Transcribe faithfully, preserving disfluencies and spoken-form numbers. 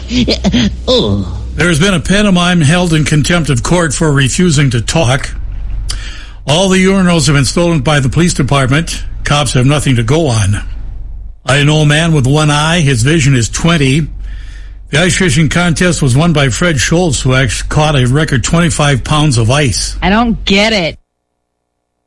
Oh. There's been a pantomime held in contempt of court for refusing to talk. All the urinals have been stolen by the police department. Cops have nothing to go on. I know a man with one eye. His vision is twenty. The ice fishing contest was won by Fred Schultz, who actually caught a record twenty-five pounds of ice. I don't get it.